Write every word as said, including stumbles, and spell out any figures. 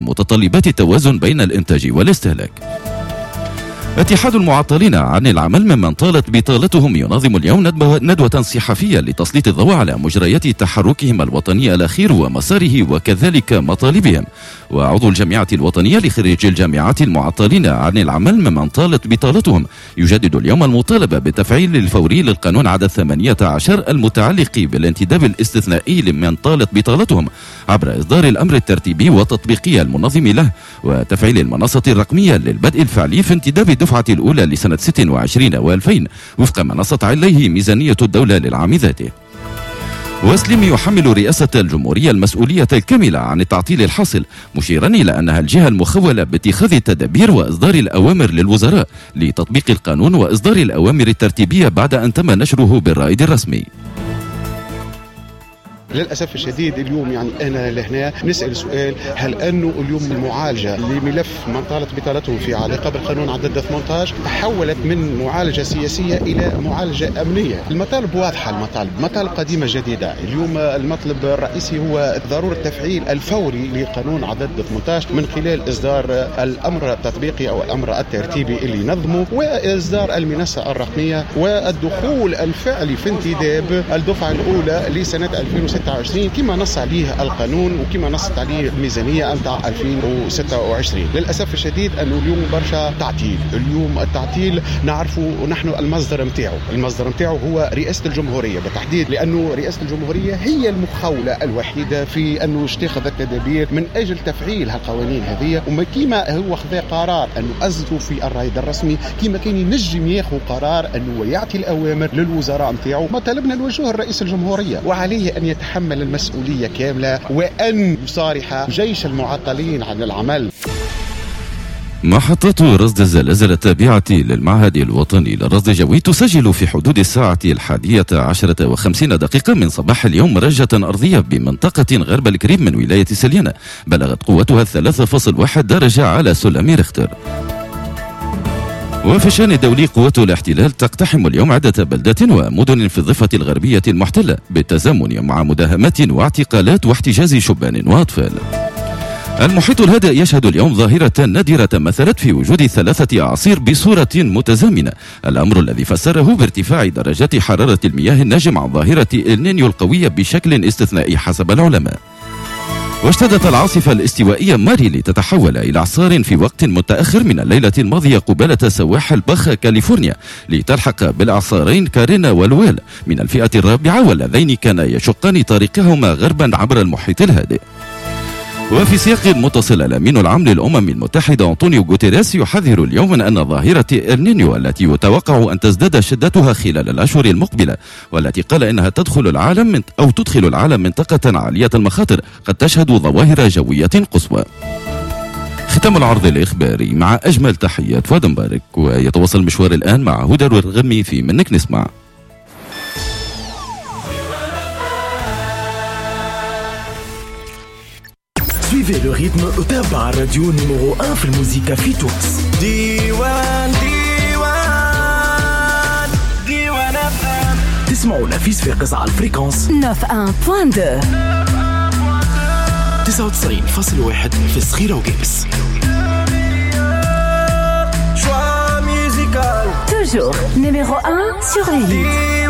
متطلبات التوازن بين الإنتاج والاستهلاك. اتحاد المعطلين عن العمل ممن طالت بطالتهم ينظم اليوم ندوة صحفية لتسليط الضوء على مجريات تحركهم الوطني الأخير ومساره وكذلك مطالبهم. وعضو الجامعة الوطنية لخريجي الجامعات المعطلين عن العمل ممن طالت بطالتهم يجدد اليوم المطالبة بالتفعيل الفوري للقانون عدد ثمانية عشر المتعلق بالانتداب الاستثنائي لمن طالت بطالتهم عبر إصدار الأمر الترتيبي والتطبيقي المنظم له، وتفعيل المنصة الرقمية للبدء الفعلي في انتداب الدفعة الأولى لسنة ستة وعشرين وألفين وفق ما نصت عليه ميزانية الدولة للعام ذاته. وسليم يحمل رئاسة الجمهورية المسؤولية الكاملة عن التعطيل الحاصل، مشيرا إلى أنها الجهة المخولة باتخاذ التدابير وإصدار الأوامر للوزراء لتطبيق القانون وإصدار الأوامر الترتيبية بعد أن تم نشره بالرائد الرسمي. للأسف الشديد اليوم يعني أنا لهنا نسأل سؤال، هل أنه اليوم المعالجة لملف من طالت بطالتهم في علاقة بالقانون عدد ثمانية عشر تحولت من معالجة سياسية إلى معالجة أمنية؟ المطالب واضحة، المطالب مطالب قديمة جديدة. اليوم المطلب الرئيسي هو ضرورة التفعيل الفوري لقانون عدد ثمانية عشر من خلال إصدار الأمر التطبيقي أو الأمر الترتيبي اللي نظمه، وإصدار المنصة الرقمية، والدخول الفعلي في انتداب الدفعة الأولى لسنة ألفين وستة وعشرين كما نص عليه القانون وكما نصت عليه الميزانية متاع ألفين وستة وعشرين. للأسف الشديد أنه اليوم برشا تعطيل. اليوم التعطيل نعرفه نحن المصدر متاعه، المصدر متاعه هو رئاسة الجمهورية بالتحديد، لأنه رئاسة الجمهورية هي المخولة الوحيدة في أنه اتخذ التدابير من أجل تفعيل هالقوانين هذه. وما كما هو خذ قرار أنه أزلوا في الرائد الرسمي، كما كان ينجم ياخذ قرار أنه يعطي الأوامر للوزراء متاعه. ما طلبنا نوجهه الرئيس الجمهورية، وعليه أن يتحمل يتحمل المسؤولية كاملة وأن يصارح جيش المعطلين عن العمل. محطة رصد الزلازل التابعة للمعهد الوطني للرصد الجوي تسجل في حدود الساعة الحادية عشرة وخمسين دقيقة من صباح اليوم رجة أرضية بمنطقة غرب الكريم من ولاية سليانة بلغت قوتها ثلاثة فاصلة واحد درجة على سلم ريختر. وفي الشأن الدولي قوات الاحتلال تقتحم اليوم عدة بلدات ومدن في الضفة الغربية المحتلة بالتزامن مع مداهمات واعتقالات واحتجاز شبان وأطفال. المحيط الهادئ يشهد اليوم ظاهرة نادرة مثلت في وجود ثلاثة أعاصير بصورة متزامنة، الأمر الذي فسره بارتفاع درجات حرارة المياه الناجم عن ظاهرة النينيو القوية بشكل استثنائي حسب العلماء. واشتدت العاصفة الاستوائية ماري لتتحول إلى إعصار في وقت متأخر من الليلة الماضية قبالة سواحل باخا كاليفورنيا لتلحق بالإعصارين كارينا والويل من الفئة الرابعة، واللذين كان يشقان طريقهما غربا عبر المحيط الهادئ. وفي سياق متصل الأمين العام للأمم المتحدة أنطونيو غوتيريس يحذر اليوم من أن ظاهرة النينيو التي يتوقع أن تزداد شدتها خلال الأشهر المقبلة، والتي قال إنها تدخل العالم من أو تدخل العالم منطقة عالية المخاطر قد تشهد ظواهر جوية قصوى. ختام العرض الإخباري مع أجمل تحيات فؤاد مبارك، ويتواصل المشوار الآن مع هدى الرغمي في منك نسمع. Suivez le rythme au tabac, radio numéro un في الموسيقى في تونس. ديوان ديوان ديوان اف ام. تسمعوا نفيس في قصة على الفريكونس تسعة وتسعين فاصلة اثنين تسعة وتسعين فاصلة واحد في الصغيرة وقابس. Toujours numéro un sur les hits.